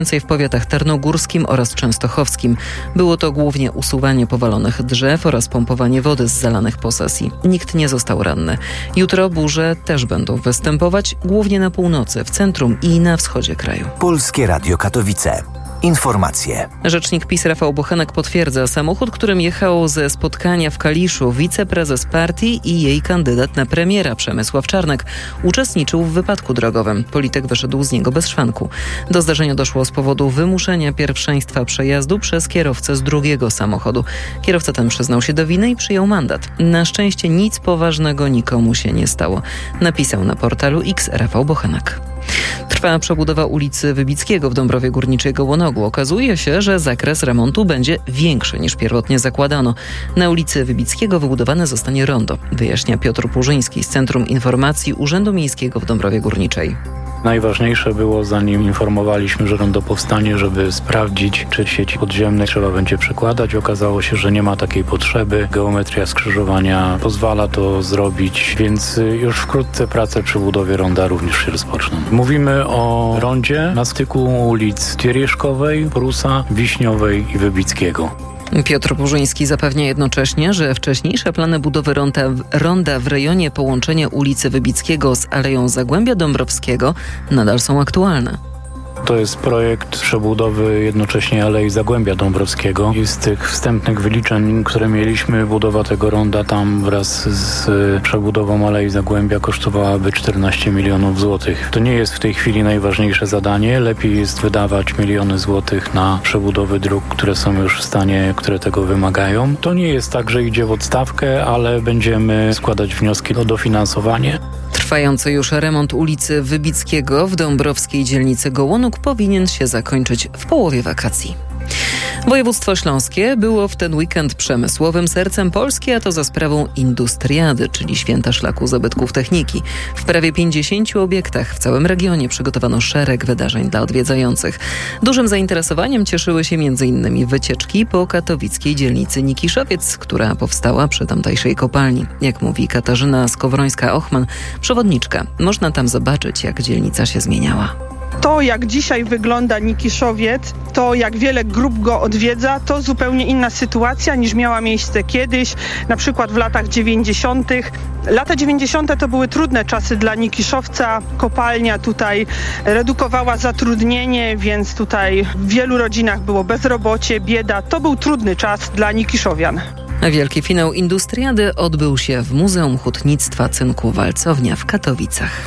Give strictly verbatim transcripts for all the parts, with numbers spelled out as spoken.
Więcej w powiatach tarnogórskim oraz częstochowskim. Było to głównie usuwanie powalonych drzew oraz pompowanie wody z zalanych posesji. Nikt nie został ranny. Jutro burze też będą występować, głównie na północy, w centrum i na wschodzie kraju. Polskie Radio Katowice. Informacje. Rzecznik PiS Rafał Bochenek potwierdza, samochód, którym jechał ze spotkania w Kaliszu wiceprezes partii i jej kandydat na premiera Przemysław Czarnek uczestniczył w wypadku drogowym. Polityk wyszedł z niego bez szwanku. Do zdarzenia doszło z powodu wymuszenia pierwszeństwa przejazdu przez kierowcę z drugiego samochodu. Kierowca ten przyznał się do winy i przyjął mandat. Na szczęście nic poważnego nikomu się nie stało. Napisał na portalu X Rafał Bochenek. Trwa przebudowa ulicy Wybickiego w Dąbrowie Górniczej Gołonogu. Okazuje się, że zakres remontu będzie większy niż pierwotnie zakładano. Na ulicy Wybickiego wybudowane zostanie rondo, wyjaśnia Piotr Purzyński z Centrum Informacji Urzędu Miejskiego w Dąbrowie Górniczej. Najważniejsze było, zanim informowaliśmy, że rondo powstanie, żeby sprawdzić, czy sieci podziemne trzeba będzie przekładać. Okazało się, że nie ma takiej potrzeby. Geometria skrzyżowania pozwala to zrobić, więc już wkrótce prace przy budowie ronda również się rozpoczną. Mówimy o rondzie na styku ulic Kieryszkowej, Prusa, Wiśniowej i Wybickiego. Piotr Purzyński zapewnia jednocześnie, że wcześniejsze plany budowy ronda, ronda w rejonie połączenia ulicy Wybickiego z Aleją Zagłębia Dąbrowskiego nadal są aktualne. To jest projekt przebudowy jednocześnie Alei Zagłębia Dąbrowskiego. I z tych wstępnych wyliczeń, które mieliśmy, budowa tego ronda tam wraz z przebudową Alei Zagłębia kosztowałaby czternaście milionów złotych. To nie jest w tej chwili najważniejsze zadanie. Lepiej jest wydawać miliony złotych na przebudowy dróg, które są już w stanie, które tego wymagają. To nie jest tak, że idzie w odstawkę, ale będziemy składać wnioski o dofinansowanie. Trwający już remont ulicy Wybickiego w dąbrowskiej dzielnicy Gołonóg powinien się zakończyć w połowie wakacji. Województwo śląskie było w ten weekend przemysłowym sercem Polski, a to za sprawą Industriady, czyli Święta Szlaku Zabytków Techniki. W prawie pięćdziesięciu obiektach w całym regionie przygotowano szereg wydarzeń dla odwiedzających. Dużym zainteresowaniem cieszyły się m.in. wycieczki po katowickiej dzielnicy Nikiszowiec, która powstała przy tamtejszej kopalni. Jak mówi Katarzyna Skowrońska-Ochman, przewodniczka, można tam zobaczyć, jak dzielnica się zmieniała. To, jak dzisiaj wygląda Nikiszowiec, to jak wiele grup go odwiedza, to zupełnie inna sytuacja niż miała miejsce kiedyś, na przykład w latach dziewięćdziesiątych. Lata dziewięćdziesiąte to były trudne czasy dla Nikiszowca. Kopalnia tutaj redukowała zatrudnienie, więc tutaj w wielu rodzinach było bezrobocie, bieda. To był trudny czas dla Nikiszowian. Wielki finał Industriady odbył się w Muzeum Hutnictwa Cynku Walcownia w Katowicach.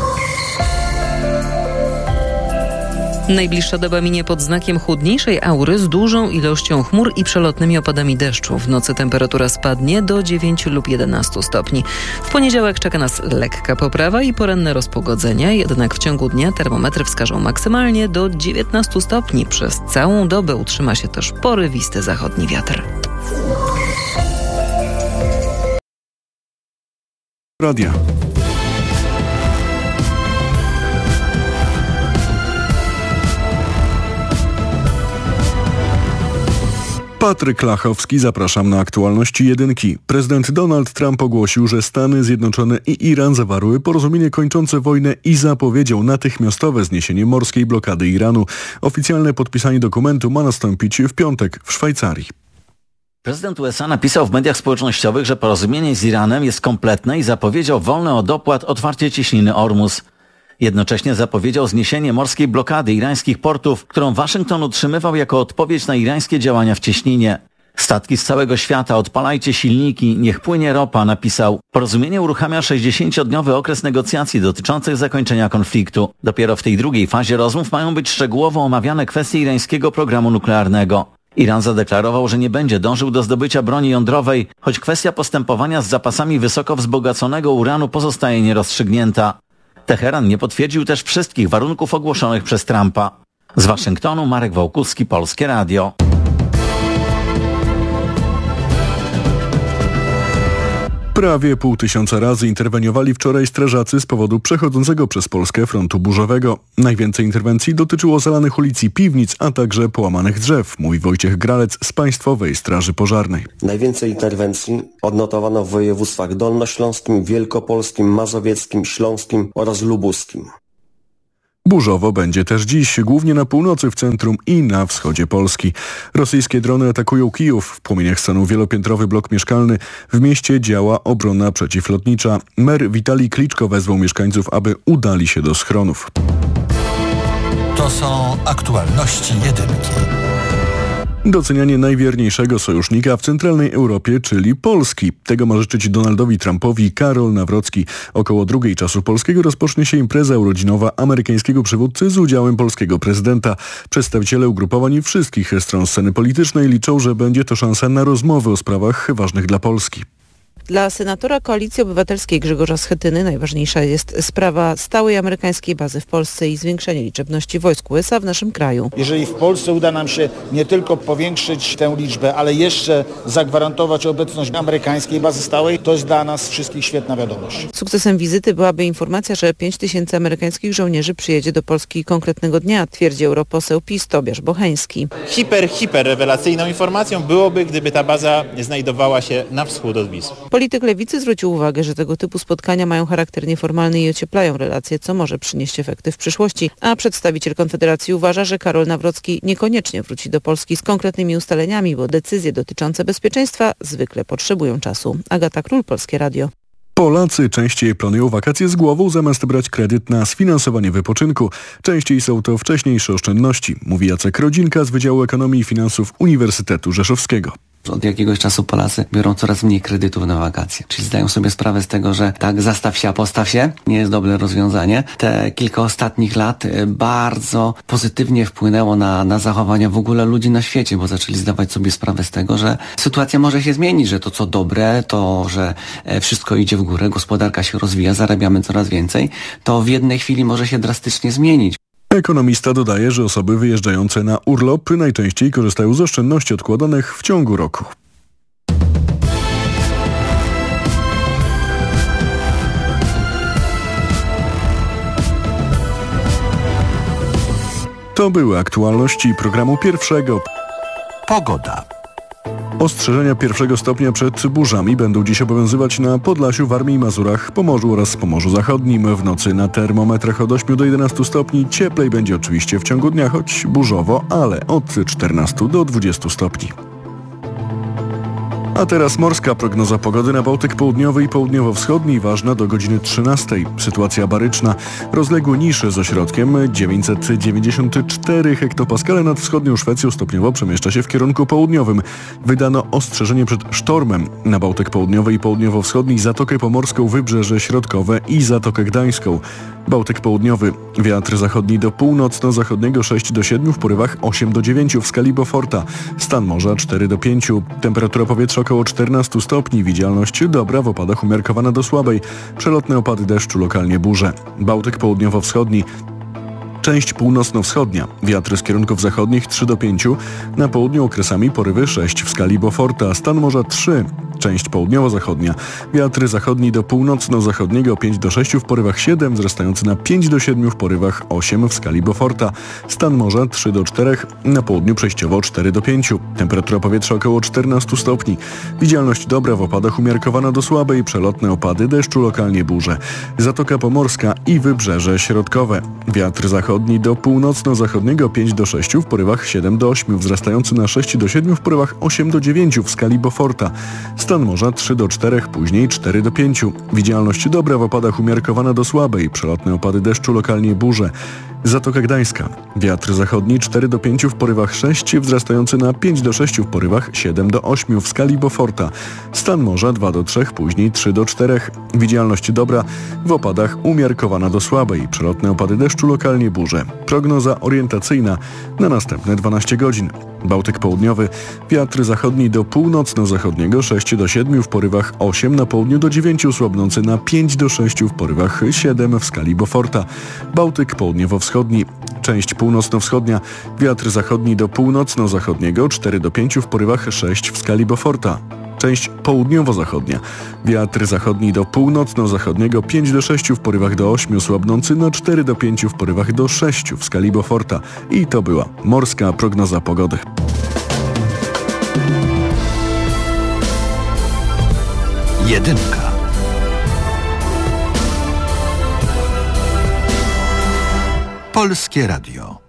Najbliższa doba minie pod znakiem chłodniejszej aury z dużą ilością chmur i przelotnymi opadami deszczu. W nocy temperatura spadnie do dziewięciu lub jedenastu stopni. W poniedziałek czeka nas lekka poprawa i poranne rozpogodzenia, jednak w ciągu dnia termometry wskażą maksymalnie do dziewiętnastu stopni. Przez całą dobę utrzyma się też porywisty zachodni wiatr. Radia. Patryk Lachowski, zapraszam na aktualności jedynki. Prezydent Donald Trump ogłosił, że Stany Zjednoczone i Iran zawarły porozumienie kończące wojnę i zapowiedział natychmiastowe zniesienie morskiej blokady Iranu. Oficjalne podpisanie dokumentu ma nastąpić w piątek w Szwajcarii. Prezydent U S A napisał w mediach społecznościowych, że porozumienie z Iranem jest kompletne i zapowiedział wolne od opłat otwarcie cieśniny Ormus. Jednocześnie zapowiedział zniesienie morskiej blokady irańskich portów, którą Waszyngton utrzymywał jako odpowiedź na irańskie działania w cieśninie. Statki z całego świata, odpalajcie silniki, niech płynie ropa, napisał. Porozumienie uruchamia sześćdziesięciodniowy okres negocjacji dotyczących zakończenia konfliktu. Dopiero w tej drugiej fazie rozmów mają być szczegółowo omawiane kwestie irańskiego programu nuklearnego. Iran zadeklarował, że nie będzie dążył do zdobycia broni jądrowej, choć kwestia postępowania z zapasami wysoko wzbogaconego uranu pozostaje nierozstrzygnięta. Teheran nie potwierdził też wszystkich warunków ogłoszonych przez Trumpa. Z Waszyngtonu Marek Wałkuski, Polskie Radio. Prawie pół tysiąca razy interweniowali wczoraj strażacy z powodu przechodzącego przez Polskę frontu burzowego. Najwięcej interwencji dotyczyło zalanych ulic i piwnic, a także połamanych drzew, mówi Wojciech Gralec z Państwowej Straży Pożarnej. Najwięcej interwencji odnotowano w województwach dolnośląskim, wielkopolskim, mazowieckim, śląskim oraz lubuskim. Burzowo będzie też dziś, głównie na północy, w centrum i na wschodzie Polski. Rosyjskie drony atakują Kijów. W płomieniach stanął wielopiętrowy blok mieszkalny. W mieście działa obrona przeciwlotnicza. Mer Witalij Kliczko wezwał mieszkańców, aby udali się do schronów. To są aktualności jedynki. Docenianie najwierniejszego sojusznika w centralnej Europie, czyli Polski. Tego ma życzyć Donaldowi Trumpowi Karol Nawrocki. Około drugiej czasu polskiego rozpocznie się impreza urodzinowa amerykańskiego przywódcy z udziałem polskiego prezydenta. Przedstawiciele ugrupowań wszystkich stron sceny politycznej liczą, że będzie to szansa na rozmowy o sprawach ważnych dla Polski. Dla senatora Koalicji Obywatelskiej Grzegorza Schetyny najważniejsza jest sprawa stałej amerykańskiej bazy w Polsce i zwiększenie liczebności wojsk U S A w naszym kraju. Jeżeli w Polsce uda nam się nie tylko powiększyć tę liczbę, ale jeszcze zagwarantować obecność amerykańskiej bazy stałej, to jest dla nas wszystkich świetna wiadomość. Sukcesem wizyty byłaby informacja, że pięć tysięcy amerykańskich żołnierzy przyjedzie do Polski konkretnego dnia, twierdzi europoseł PiS Tobiasz Bocheński. Hiper, hiper rewelacyjną informacją byłoby, gdyby ta baza znajdowała się na wschód od Wisły. Polityk Lewicy zwrócił uwagę, że tego typu spotkania mają charakter nieformalny i ocieplają relacje, co może przynieść efekty w przyszłości. A przedstawiciel Konfederacji uważa, że Karol Nawrocki niekoniecznie wróci do Polski z konkretnymi ustaleniami, bo decyzje dotyczące bezpieczeństwa zwykle potrzebują czasu. Agata Król, Polskie Radio. Polacy częściej planują wakacje z głową, zamiast brać kredyt na sfinansowanie wypoczynku. Częściej są to wcześniejsze oszczędności, mówi Jacek Rodzinka z Wydziału Ekonomii i Finansów Uniwersytetu Rzeszowskiego. Od jakiegoś czasu Polacy biorą coraz mniej kredytów na wakacje. Czyli zdają sobie sprawę z tego, że tak zastaw się, a postaw się nie jest dobre rozwiązanie. Te kilka ostatnich lat bardzo pozytywnie wpłynęło na, na zachowania w ogóle ludzi na świecie, bo zaczęli zdawać sobie sprawę z tego, że sytuacja może się zmienić, że to co dobre, to że wszystko idzie w górę, gospodarka się rozwija, zarabiamy coraz więcej, to w jednej chwili może się drastycznie zmienić. Ekonomista dodaje, że osoby wyjeżdżające na urlop najczęściej korzystają z oszczędności odkładanych w ciągu roku. To były aktualności programu pierwszego. Pogoda. Ostrzeżenia pierwszego stopnia przed burzami będą dziś obowiązywać na Podlasiu, Warmii i Mazurach, Pomorzu oraz Pomorzu Zachodnim. W nocy na termometrach od ośmiu do jedenastu stopni. Cieplej będzie oczywiście w ciągu dnia, choć burzowo, ale od czternastu do dwudziestu stopni. A teraz morska prognoza pogody na Bałtyk Południowy i Południowo-Wschodni, ważna do godziny trzynastej. Sytuacja baryczna. Rozległy nisze z ośrodkiem dziewięćset dziewięćdziesiąt cztery hektopaskale nad wschodnią Szwecją stopniowo przemieszcza się w kierunku południowym. Wydano ostrzeżenie przed sztormem na Bałtyk Południowy i Południowo-Wschodni, Zatokę Pomorską, Wybrzeże Środkowe i Zatokę Gdańską. Bałtyk Południowy. Wiatr zachodni do północno-zachodniego sześć do siedmiu, w porywach osiem do dziewięciu w skali Beauforta. Stan morza cztery do pięciu. Temperatura powietrza około czternastu stopni. Widzialność dobra, w opadach umiarkowana do słabej. Przelotne opady deszczu, lokalnie burze. Bałtyk Południowo-Wschodni. Część północno-wschodnia. Wiatry z kierunków zachodnich trzy do pięciu. Na południu okresami porywy sześć w skali Beauforta. Stan morza trzy. Część południowo-zachodnia. Wiatry zachodni do północno-zachodniego pięć do sześciu, w porywach siedem, wzrastający na pięć do siedmiu, w porywach osiem w skali Beauforta. Stan morza trzy do czterech, na południu przejściowo cztery do pięciu. Temperatura powietrza około czternastu stopni. Widzialność dobra, w opadach umiarkowana do słabej, przelotne opady deszczu, lokalnie burze. Zatoka Pomorska i Wybrzeże Środkowe. Wiatr zachodni do północno-zachodniego pięć do sześciu, w porywach siedem do ośmiu, wzrastający na sześć do siedmiu, w porywach osiem do dziewięciu w skali Beauforta. Stan morza trzy do czterech, później cztery do pięciu. Widzialność dobra, w opadach umiarkowana do słabej, przelotne opady deszczu, lokalnie burze. Zatoka Gdańska. Wiatr zachodni cztery do pięciu, w porywach sześć, wzrastający na pięć do sześciu, w porywach siedem do ośmiu w skali Beauforta. Stan morza dwa do trzech, później trzy do czterech. Widzialność dobra, w opadach umiarkowana do słabej, przelotne opady deszczu, lokalnie burze. Prognoza orientacyjna na następne dwanaście godzin. Bałtyk Południowy. Wiatr zachodni do północno-zachodniego sześć do siedmiu, w porywach osiem, na południu do dziewięciu, słabnący na pięć do sześciu, w porywach siedem w skali Beauforta. Bałtyk Południowo-Wschodni. Część północno-wschodnia. Wiatr zachodni do północno-zachodniego cztery do pięciu, w porywach sześć w skali Beauforta. Część południowo-zachodnia. Wiatr zachodni do północno-zachodniego pięć do sześciu, w porywach do ośmiu, słabnący na cztery do pięciu, w porywach do sześciu w skali Beauforta. I to była morska prognoza pogody. Jedynka. Polskie Radio.